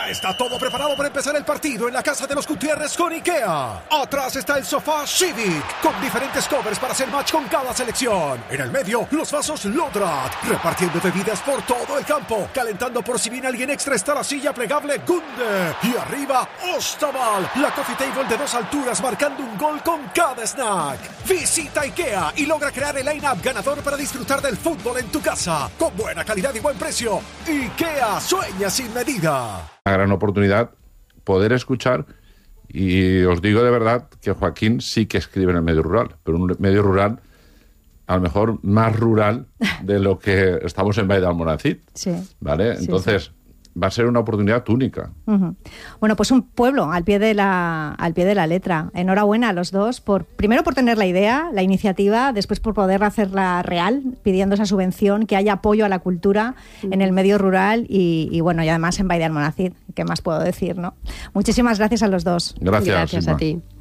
Ya está todo preparado para empezar el partido en la casa de los Gutiérrez con IKEA. Atrás está el sofá Civic, con diferentes covers para hacer match con cada selección. En el medio, los vasos Lodrat, repartiendo bebidas por todo el campo. Calentando por si viene alguien extra está la silla plegable Gunde. Y arriba, Ostaval, la coffee table de 2 alturas marcando un gol con cada snack. Visita IKEA y logra crear el line-up ganador para disfrutar del fútbol en tu casa. Con buena calidad y buen precio. IKEA, sueña sin medida. Una gran oportunidad poder escuchar, y os digo de verdad que Joaquín sí que escribe en el medio rural, pero un medio rural a lo mejor más rural de lo que estamos en Valle de Almonacid. Sí. ¿Vale? Sí, entonces va a ser una oportunidad única. Uh-huh. Bueno, pues un pueblo al pie de la letra. Enhorabuena a los dos, primero por tener la idea, la iniciativa, después por poder hacerla real, pidiendo esa subvención, que haya apoyo a la cultura en el medio rural y bueno, y además en Valle de Almonacid. ¿Qué más puedo decir, no? Muchísimas gracias a los dos. Gracias A ti.